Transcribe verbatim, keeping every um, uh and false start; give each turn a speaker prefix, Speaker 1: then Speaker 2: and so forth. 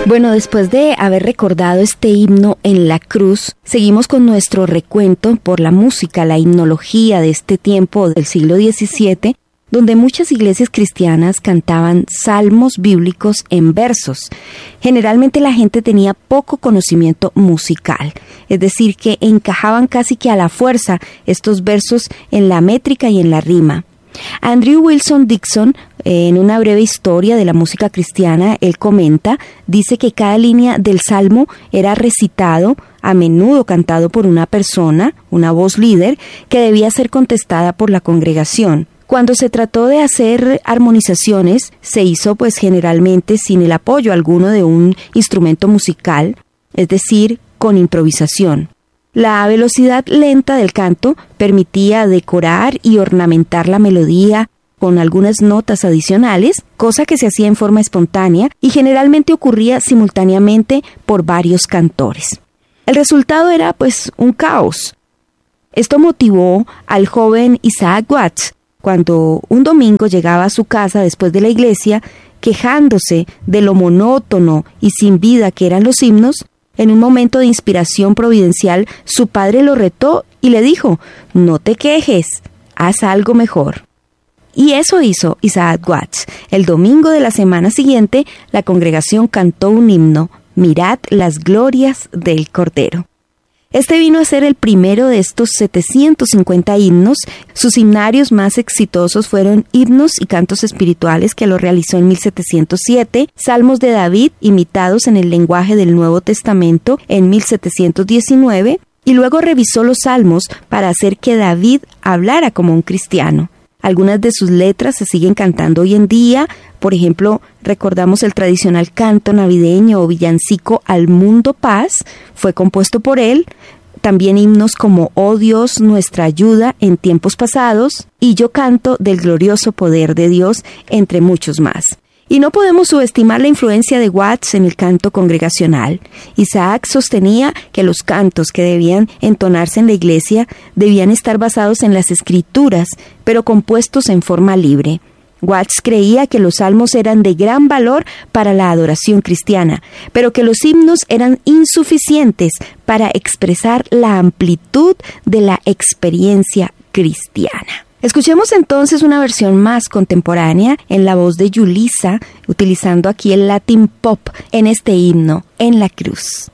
Speaker 1: Bueno, después de haber recordado este himno en la cruz, seguimos con nuestro recuento por la música, la himnología de este tiempo del siglo diecisiete, donde muchas iglesias cristianas cantaban salmos bíblicos en versos. Generalmente la gente tenía poco conocimiento musical, es decir, que encajaban casi que a la fuerza estos versos en la métrica y en la rima. Andrew Wilson Dixon, en una breve historia de la música cristiana, él comenta, dice que cada línea del salmo era recitado, a menudo cantado por una persona, una voz líder, que debía ser contestada por la congregación. Cuando se trató de hacer armonizaciones, se hizo pues generalmente sin el apoyo alguno de un instrumento musical, es decir, con improvisación. La velocidad lenta del canto permitía decorar y ornamentar la melodía con algunas notas adicionales, cosa que se hacía en forma espontánea y generalmente ocurría simultáneamente por varios cantores. El resultado era pues un caos. Esto motivó al joven Isaac Watts, cuando un domingo llegaba a su casa después de la iglesia, quejándose de lo monótono y sin vida que eran los himnos. En un momento de inspiración providencial, su padre lo retó y le dijo, «No te quejes, haz algo mejor». Y eso hizo Isaac Watts. El domingo de la semana siguiente, la congregación cantó un himno, «Mirad las glorias del Cordero». Este vino a ser el primero de estos setecientos cincuenta himnos. Sus himnarios más exitosos fueron Himnos y Cantos Espirituales, que lo realizó en mil setecientos siete, Salmos de David, imitados en el lenguaje del Nuevo Testamento, en mil setecientos diecinueve, y luego revisó los salmos para hacer que David hablara como un cristiano. Algunas de sus letras se siguen cantando hoy en día. Por ejemplo, recordamos el tradicional canto navideño o villancico Al Mundo Paz, fue compuesto por él. También himnos como Oh Dios, nuestra ayuda en tiempos pasados, y Yo canto del glorioso poder de Dios, entre muchos más. Y no podemos subestimar la influencia de Watts en el canto congregacional. Isaac sostenía que los cantos que debían entonarse en la iglesia debían estar basados en las escrituras, pero compuestos en forma libre. Watts creía que los salmos eran de gran valor para la adoración cristiana, pero que los himnos eran insuficientes para expresar la amplitud de la experiencia cristiana. Escuchemos entonces una versión más contemporánea en la voz de Yulisa, utilizando aquí el Latin Pop en este himno, En la Cruz.